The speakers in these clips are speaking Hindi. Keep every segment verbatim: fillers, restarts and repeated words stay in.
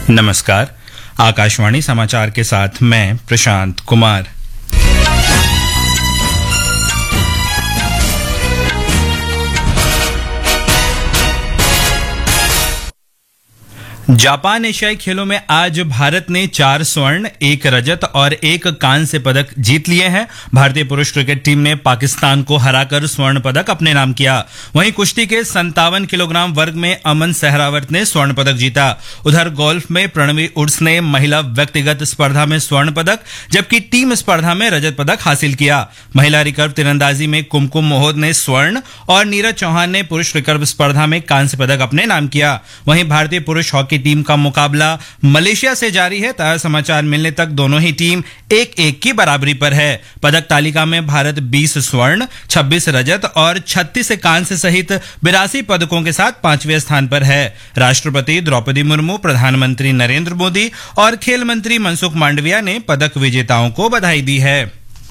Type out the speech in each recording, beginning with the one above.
नमस्कार, आकाशवाणी समाचार के साथ मैं प्रशांत कुमार। जापान एशियाई खेलों में आज भारत ने चार स्वर्ण, एक रजत और एक कांस्य पदक जीत लिए हैं। भारतीय पुरुष क्रिकेट टीम ने पाकिस्तान को हराकर स्वर्ण पदक अपने नाम किया। वहीं कुश्ती के संतावन किलोग्राम वर्ग में अमन सहरावत ने स्वर्ण पदक जीता। उधर गोल्फ में प्रणवी उर्स ने महिला व्यक्तिगत स्पर्धा में स्वर्ण पदक जबकि टीम स्पर्धा में रजत पदक हासिल किया। महिला रिकर्व तीरंदाजी में कुमकुम मोहोद ने स्वर्ण और नीरज चौहान ने पुरुष रिकर्व स्पर्धा में कांस्य पदक अपने नाम किया। वहीं भारतीय पुरुष हॉकी टीम का मुकाबला मलेशिया से जारी है। ताजा समाचार मिलने तक दोनों ही टीम एक एक की बराबरी पर है। पदक तालिका में भारत बीस स्वर्ण, छब्बीस रजत और छत्तीस कांस्य सहित बिरासी पदकों के साथ पांचवें स्थान पर है। राष्ट्रपति द्रौपदी मुर्मू, प्रधानमंत्री नरेंद्र मोदी और खेल मंत्री मनसुख मांडविया ने पदक विजेताओं को बधाई दी है।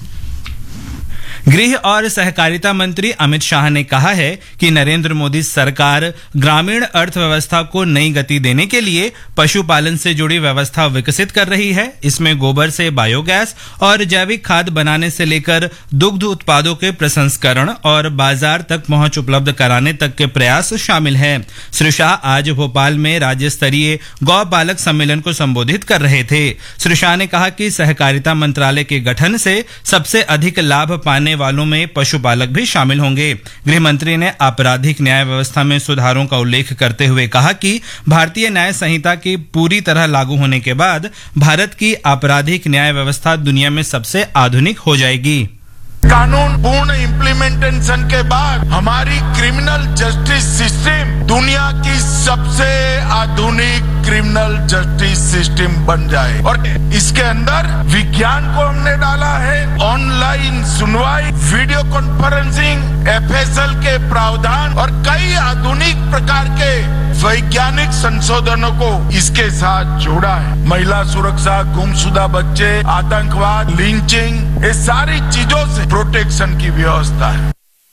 गृह और सहकारिता मंत्री अमित शाह ने कहा है कि नरेंद्र मोदी सरकार ग्रामीण अर्थव्यवस्था को नई गति देने के लिए पशुपालन से जुड़ी व्यवस्था विकसित कर रही है। इसमें गोबर से बायोगैस और जैविक खाद बनाने से लेकर दुग्ध उत्पादों के प्रसंस्करण और बाजार तक पहुंच उपलब्ध कराने तक के प्रयास शामिल हैं। श्री शाह आज भोपाल में राज्य स्तरीय गौ पालक सम्मेलन को संबोधित कर रहे थे। श्री शाह ने कहा कि सहकारिता मंत्रालय के गठन से सबसे अधिक लाभ पाने वालों में पशुपालक भी शामिल होंगे। गृह मंत्री ने आपराधिक न्याय व्यवस्था में सुधारों का उल्लेख करते हुए कहा कि भारतीय न्याय संहिता की पूरी तरह लागू होने के बाद भारत की आपराधिक न्याय व्यवस्था दुनिया में सबसे आधुनिक हो जाएगी। कानून पूर्ण इम्प्लीमेंटेशन के बाद हमारी क्रिमिनल जस्टिस सिस्टम दुनिया की सबसे आधुनिक क्रिमिनल जस्टिस सिस्टम बन जाए और इसके अंदर विज्ञान को हमने डाला है। ऑनलाइन सुनवाई, वीडियो कॉन्फ्रेंसिंग, एफएसएल के प्रावधान और कई आधुनिक प्रकार के वैज्ञानिक संशोधनों को इसके साथ जोड़ा है। महिला सुरक्षा, गुमशुदा बच्चे, आतंकवाद, लिंचिंग, ये सारी चीजों से प्रोटेक्शन की व्यवस्था है।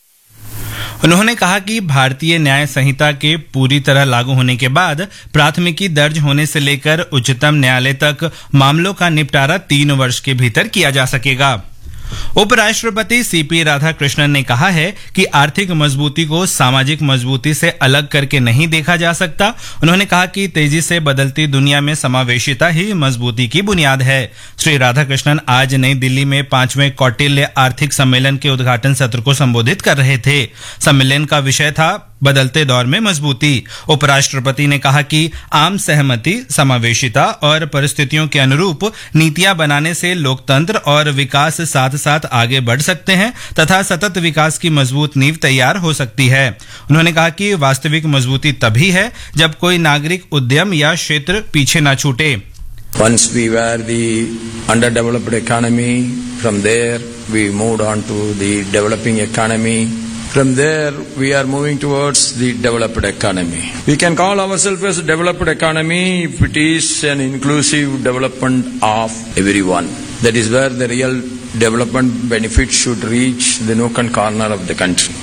उन्होंने कहा कि भारतीय न्याय संहिता के पूरी तरह लागू होने के बाद प्राथमिकी दर्ज होने से लेकर उच्चतम न्यायालय तक मामलों का निपटारा तीन वर्ष के भीतर किया जा सकेगा। उपराष्ट्रपति सीपी राधाकृष्णन ने कहा है कि आर्थिक मजबूती को सामाजिक मजबूती से अलग करके नहीं देखा जा सकता। उन्होंने कहा कि तेजी से बदलती दुनिया में समावेशिता ही मजबूती की बुनियाद है। श्री राधाकृष्णन आज नई दिल्ली में पांचवें कौटिल्य आर्थिक सम्मेलन के उद्घाटन सत्र को संबोधित कर रहे थे। सम्मेलन का विषय था बदलते दौर में मजबूती। उपराष्ट्रपति ने कहा कि आम सहमति, समावेशिता और परिस्थितियों के अनुरूप नीतियां बनाने से लोकतंत्र और विकास साथ साथ आगे बढ़ सकते हैं तथा सतत विकास की मजबूत नींव तैयार हो सकती है। उन्होंने कहा कि वास्तविक मजबूती तभी है जब कोई नागरिक उद्यम या क्षेत्र पीछे न छूटे। Once we were the underdeveloped economy, from there we moved on to the developing economy. From there, we are moving towards the developed economy. We can call ourselves as a developed economy if it is an inclusive development of everyone. That is where the real development benefits should reach the nook and corner of the country.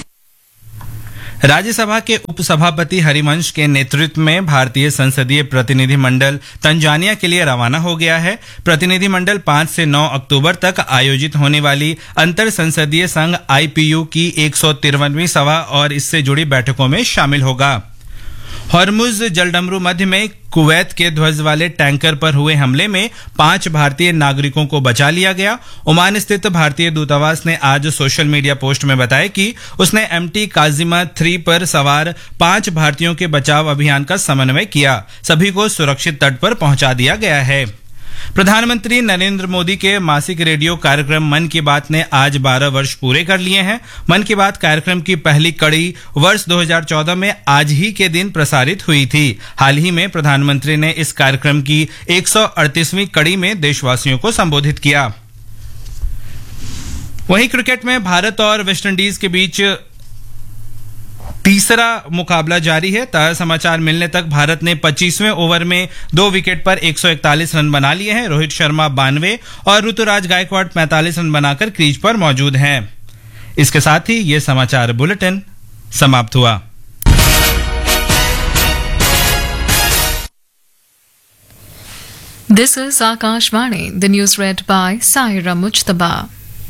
Rajya Sabha के उपसभापति हरिवंश के नेतृत्व में भारतीय संसदीय प्रतिनिधि मंडल तंजानिया के लिए रवाना हो गया है। प्रतिनिधि मंडल पांच से नौ अक्टूबर तक आयोजित होने वाली अंतर संसदीय संघ आईपीयू की एक सौ तिरवनवीं सभा और इससे जुड़ी बैठकों में शामिल होगा। हॉर्मुज जलडमरू मध्य में कुवैत के ध्वज वाले टैंकर पर हुए हमले में पांच भारतीय नागरिकों को बचा लिया गया। ओमान स्थित भारतीय दूतावास ने आज सोशल मीडिया पोस्ट में बताया कि उसने एमटी काजिमा थ्री पर सवार पांच भारतीयों के बचाव अभियान का समन्वय किया। सभी को सुरक्षित तट पर पहुंचा दिया गया है। प्रधानमंत्री नरेंद्र मोदी के मासिक रेडियो कार्यक्रम मन की बात ने आज बारह वर्ष पूरे कर लिए हैं। मन की बात कार्यक्रम की पहली कड़ी वर्ष दो हज़ार चौदह में आज ही के दिन प्रसारित हुई थी। हाल ही में प्रधानमंत्री ने इस कार्यक्रम की एक सौ अड़तीसवीं कड़ी में देशवासियों को संबोधित किया। वहीं क्रिकेट में भारत और वेस्टइंडीज के बीच तीसरा मुकाबला जारी है। ताजा समाचार मिलने तक भारत ने पच्चीसवें ओवर में दो विकेट पर एक सौ इकतालीस रन बना लिए हैं। रोहित शर्मा बानवे और ऋतुराज गायकवाड़ पैंतालीस रन बनाकर क्रीज पर मौजूद हैं। इसके साथ ही ये समाचार बुलेटिन समाप्त हुआ। This is Akashvani, the news read by Saira Mujtaba.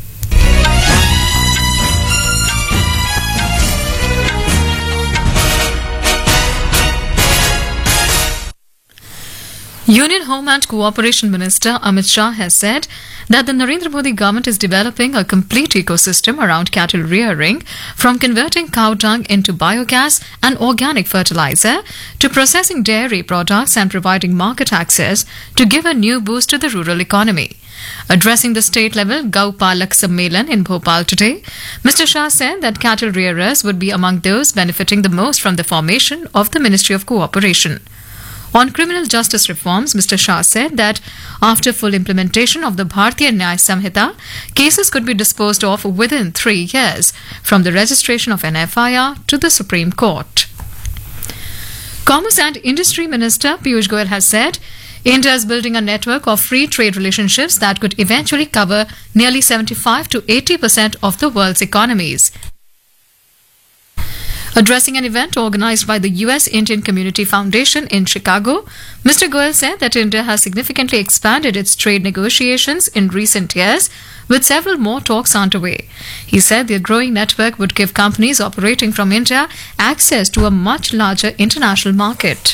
Union Home and Cooperation Minister Amit Shah has said that the Narendra Modi government is developing a complete ecosystem around cattle rearing, from converting cow dung into biogas and organic fertilizer to processing dairy products and providing market access to give a new boost to the rural economy. Addressing the state-level Gau Palak Sammelan in Bhopal today, Mister Shah said that cattle rearers would be among those benefiting the most from the formation of the Ministry of Cooperation. On criminal justice reforms, Mister Shah said that after full implementation of the Bharatiya Nyaya Samhita, cases could be disposed of within three years, from the registration of an F I R to the Supreme Court. Commerce and Industry Minister Piyush Goyal has said India is building a network of free trade relationships that could eventually cover nearly seventy-five to eighty percent of the world's economies. Addressing an event organized by the U S Indian Community Foundation in Chicago, Mister Goyal said that India has significantly expanded its trade negotiations in recent years, with several more talks underway. He said the growing network would give companies operating from India access to a much larger international market.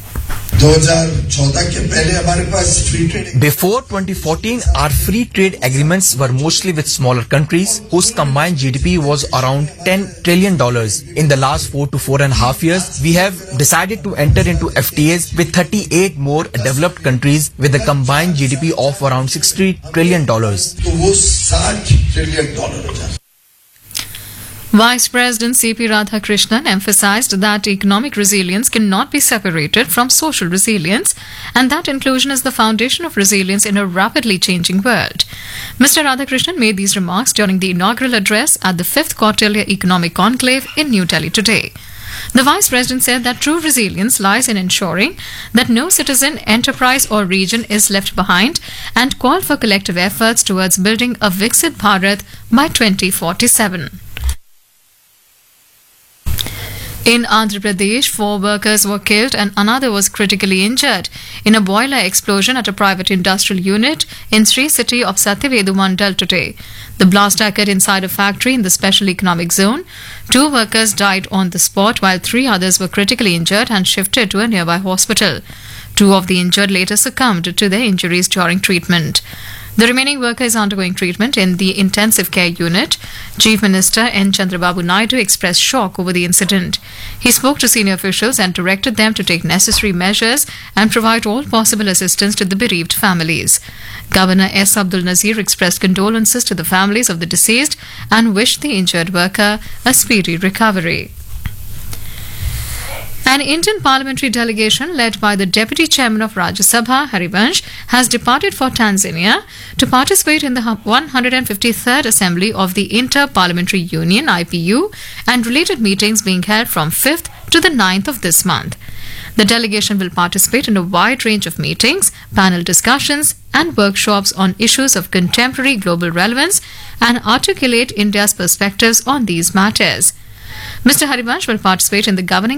Before twenty fourteen, our free trade agreements were mostly with smaller countries whose combined G D P was around ten trillion dollars. In the last four to four and a half years, we have decided to enter into F T As with thirty-eight more developed countries with a combined G D P of around sixty trillion dollars. Vice President C P Radhakrishnan emphasized that economic resilience cannot be separated from social resilience, and that inclusion is the foundation of resilience in a rapidly changing world. Mister Radhakrishnan made these remarks during the inaugural address at the fifth Kautilya Economic Conclave in New Delhi today. The Vice President said that true resilience lies in ensuring that no citizen, enterprise or region is left behind, and called for collective efforts towards building a Viksit Bharat by twenty forty-seven. In Andhra Pradesh, four workers were killed and another was critically injured in a boiler explosion at a private industrial unit in Sri City of Satyavedu Mandal today. The blast occurred inside a factory in the Special Economic Zone. Two workers died on the spot while three others were critically injured and shifted to a nearby hospital. Two of the injured later succumbed to their injuries during treatment. The remaining worker is undergoing treatment in the intensive care unit. Chief Minister N. Chandrababu Naidu expressed shock over the incident. He spoke to senior officials and directed them to take necessary measures and provide all possible assistance to the bereaved families. Governor S. Abdul Nazir expressed condolences to the families of the deceased and wished the injured worker a speedy recovery. An Indian parliamentary delegation led by the Deputy Chairman of Rajya Sabha, Harivansh, has departed for Tanzania to participate in the one hundred fifty-third Assembly of the Inter-Parliamentary Union, I P U, and related meetings being held from fifth to the ninth of this month. The delegation will participate in a wide range of meetings, panel discussions, and workshops on issues of contemporary global relevance and articulate India's perspectives on these matters. Mister Harivansh will participate in the governing